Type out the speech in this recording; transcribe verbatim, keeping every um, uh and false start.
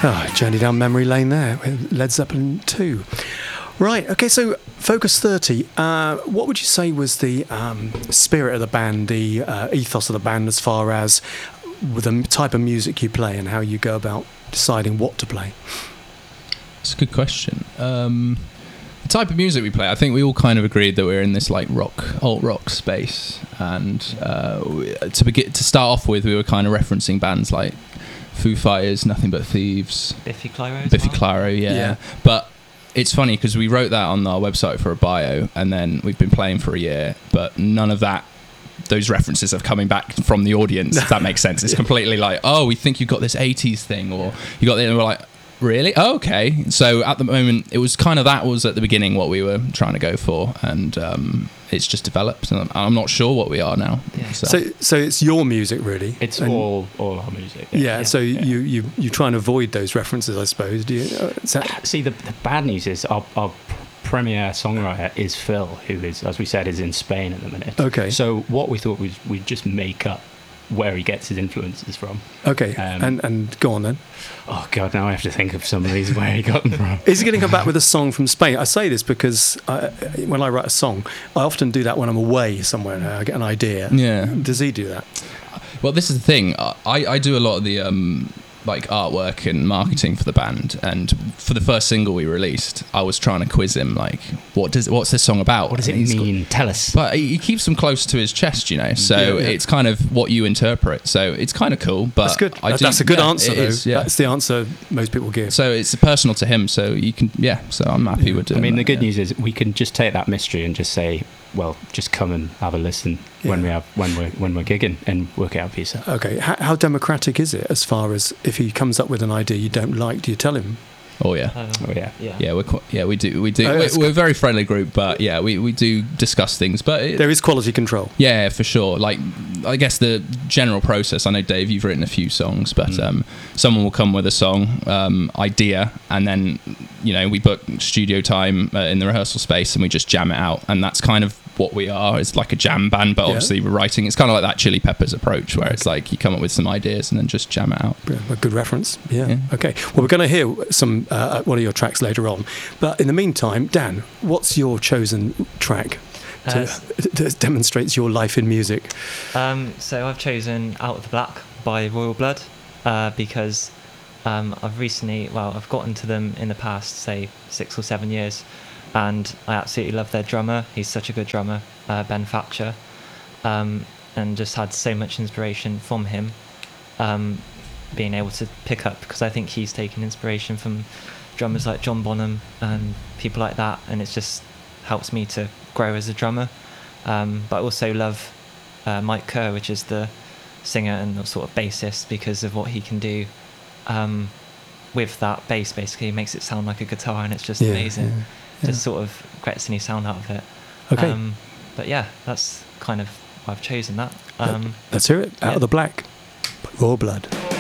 Oh, journey down memory lane there with Led Zeppelin two. Right, okay, so Focus thirty, uh, what would you say was the um, spirit of the band, the uh, ethos of the band as far as with the type of music you play and how you go about deciding what to play? It's a good question. Um, the type of music we play, I think we all kind of agreed that we're in this like rock, alt rock space, and uh, we, to begin to start off with, we were kind of referencing bands like Foo Fighters, Nothing But Thieves, Biffy Clyro, Biffy well. Clyro, yeah. Yeah. But it's funny because we wrote that on our website for a bio, and then we've been playing for a year, but none of that. Those references are coming back from the audience. If that makes sense. It's completely like, oh, we think you've got this eighties thing, or you got this, and we're like, really? Oh, okay. So at the moment, it was kind of that was at the beginning what we were trying to go for, and um, it's just developed. And I'm not sure what we are now. Yeah. So, So, so it's your music, really? It's And- all all our music. Yeah, Yeah. so Yeah. You, you, you try and avoid those references, I suppose. Do you? Uh, is that- See, the, the bad news is our, our premier songwriter is Phil, who is, as we said, is in Spain at the minute. Okay. So what we thought was we'd just make up where he gets his influences from. okay, Um, and, and go on then. Oh, God, now I have to think of some of these where he got them from. Is he going to come back with a song from Spain? I say this because I, when I write a song, I often do that when I'm away somewhere and I get an idea. yeah. Does he do that? Well, this is the thing. I, I do a lot of the um, like artwork and marketing for the band, and for the first single we released, I was trying to quiz him like, what does what's this song about? What does it And he's got- mean? Tell us. But he he keeps them close to his chest, you know. So Yeah, yeah. it's kind of what you interpret. So it's kind of cool. But That's good. I That- do- That's a good yeah, answer, it though. is, yeah. That's the answer most people give. So it's personal to him. So you can, yeah. So I'm happy with I doing mean, the that, good yeah. news is we can just take that mystery and just say, well, just come and have a listen when Yeah. we have when we're when we're gigging and work it out for yourself. Okay, how, how democratic is it as far as if he comes up with an idea you don't like, do you tell him? Oh yeah. Um, Oh yeah. yeah. Yeah, we're quite, yeah we do we do Oh, we're, that's we're a very friendly group, but yeah we, we do discuss things. But it, There is quality control. yeah, for sure. Like I guess the general process. I know Dave, you've written a few songs, but Mm. um, someone will come with a song um, idea, and then you know we book studio time uh, in the rehearsal space, and we just jam it out, and that's kind of what we are. It's like a jam band, but Yeah. obviously we're writing. It's kind of like that Chili Peppers approach, where it's like you come up with some ideas and then just jam it out. A good reference. Yeah. Yeah. Okay. Well, we're going to hear some uh, one of your tracks later on, but in the meantime, Dan, what's your chosen track to, Uh, that demonstrates your life in music? Um, so I've chosen Out of the Black by Royal Blood uh, because um, I've recently, well, I've gotten to them in the past, say, six or seven years, and I absolutely love their drummer. He's such a good drummer, uh, Ben Thatcher, um, and just had so much inspiration from him, um, being able to pick up, because I think he's taken inspiration from drummers like John Bonham and people like that, and it's just helps me to grow as a drummer. Um, but I also love uh, Mike Kerr, which is the singer and the sort of bassist, because of what he can do um, with that bass. Basically, it makes it sound like a guitar, and it's just Yeah, amazing. yeah, yeah. Just sort of gets any sound out of it. Okay. Um, but yeah, that's kind of why I've chosen that. Um, Let's hear it. Out yeah. of the Black, by Raw Blood.